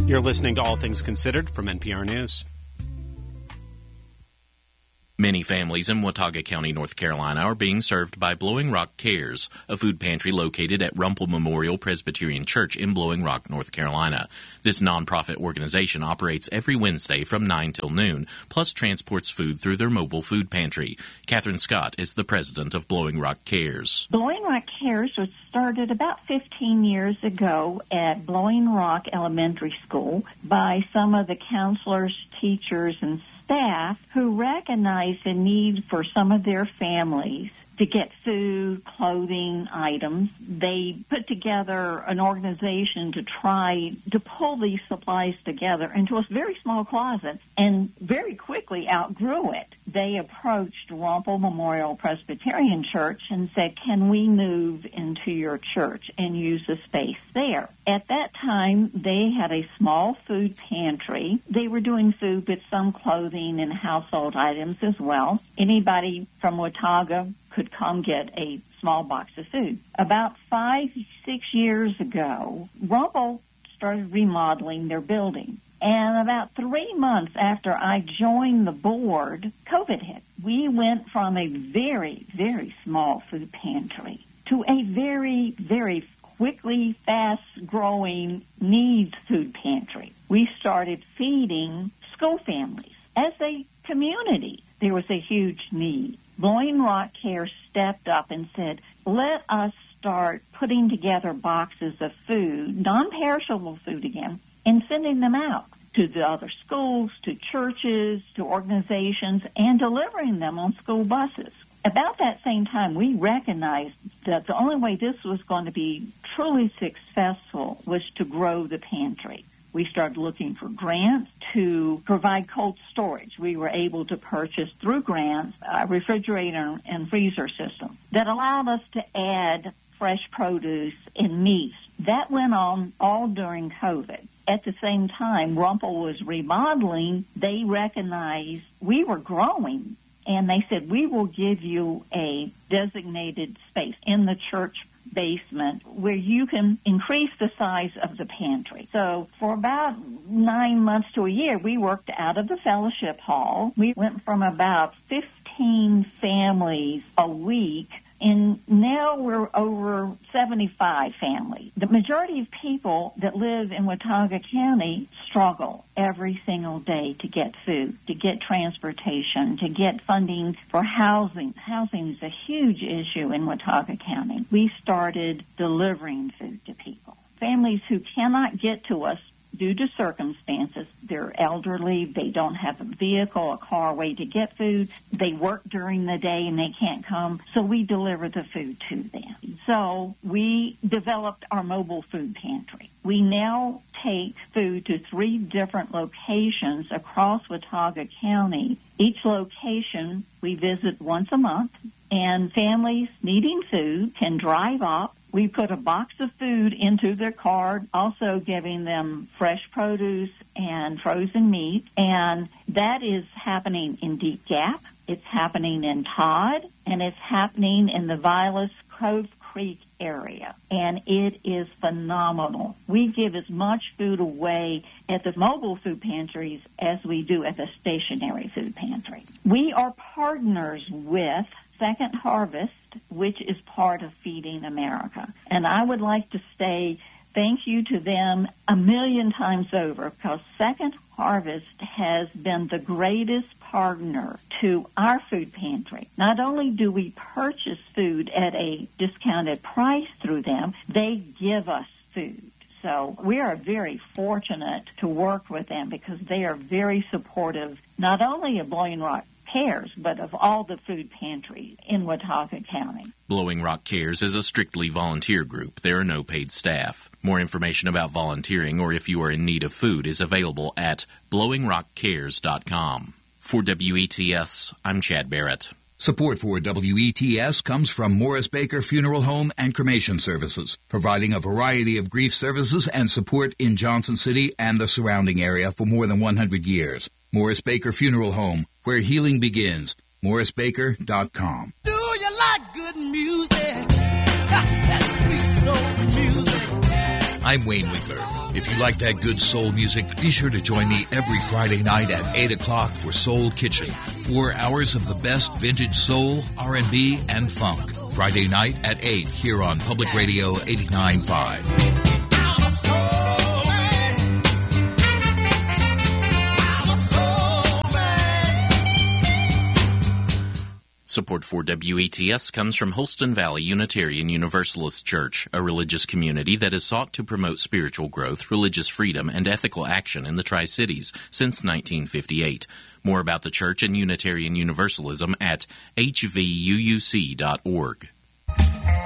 You're listening to All Things Considered from NPR News. Many families in Watauga County, North Carolina, are being served by Blowing Rock Cares, a food pantry located at Rumpel Memorial Presbyterian Church in Blowing Rock, North Carolina. This nonprofit organization operates every Wednesday from 9 till noon, plus transports food through their mobile food pantry. Catherine Scott is the president of Blowing Rock Cares. Blowing Rock Cares was started about 15 years ago at Blowing Rock Elementary School by some of the counselors, teachers, and staff who recognized the need for some of their families to get food, clothing, items. They put together an organization to try to pull these supplies together into a very small closet and very quickly outgrew it. They approached Rumpel Memorial Presbyterian Church and said, can we move into your church and use the space there? At that time, they had a small food pantry. They were doing food with some clothing and household items as well. Anybody from Watauga could come get a small box of food. About 5-6 years ago, Rumpel started remodeling their building. And about 3 months after I joined the board, COVID hit. We went from a very, very small food pantry to a very, very quickly fast-growing needs food pantry. We started feeding school families. As a community, there was a huge need. Blowing Rock Care stepped up and said, let us start putting together boxes of food, non-perishable food again, and sending them out to the other schools, to churches, to organizations, and delivering them on school buses. About that same time, we recognized that the only way this was going to be truly successful was to grow the pantry. We started looking for grants to provide cold storage. We were able to purchase through grants a refrigerator and freezer system that allowed us to add fresh produce and meats. That went on all during COVID. At the same time, Rumpel was remodeling. They recognized we were growing, and they said, we will give you a designated space in the church basement where you can increase the size of the pantry. So for about 9 months to a year, we worked out of the fellowship hall. We went from about 15 families a week, and now we're over 75 families. The majority of people that live in Watauga County struggle every single day to get food, to get transportation, to get funding for housing. Housing is a huge issue in Watauga County. We started delivering food to people. Families who cannot get to us due to circumstances, they're elderly, they don't have a vehicle, a car, way to get food, they work during the day and they can't come, so we deliver the food to them. So we developed our mobile food pantry. We now take food to 3 different locations across Watauga County. Each location we visit once a month, and families needing food can drive up. We put a box of food into their car, also giving them fresh produce and frozen meat. And that is happening in Deep Gap. It's happening in Todd. And it's happening in the Vilas Cove Creek area. And it is phenomenal. We give as much food away at the mobile food pantries as we do at the stationary food pantry. We are partners with Second Harvest, which is part of Feeding America. And I would like to say thank you to them 1,000,000 times over, because Second Harvest has been the greatest partner to our food pantry. Not only do we purchase food at a discounted price through them, they give us food. So we are very fortunate to work with them because they are very supportive, not only of Blowing Rock Cares, but of all the food pantries in Watauga County. Blowing Rock Cares is a strictly volunteer group. There are no paid staff. More information about volunteering or if you are in need of food is available at blowingrockcares.com. For WETS, I'm Chad Barrett. Support for WETS comes from Morris Baker Funeral Home and Cremation Services, providing a variety of grief services and support in Johnson City and the surrounding area for more than 100 years. Morris Baker Funeral Home, where healing begins. MorrisBaker.com. Do you like good music? That sweet soul music. I'm Wayne Winkler. If you like that good soul music, be sure to join me every Friday night at 8 o'clock for Soul Kitchen. 4 hours of the best vintage soul, R&B, and funk. Friday night at 8 here on Public Radio 89.5. Support for WETS comes from Holston Valley Unitarian Universalist Church, a religious community that has sought to promote spiritual growth, religious freedom, and ethical action in the Tri-Cities since 1958. More about the church and Unitarian Universalism at hvууc.org.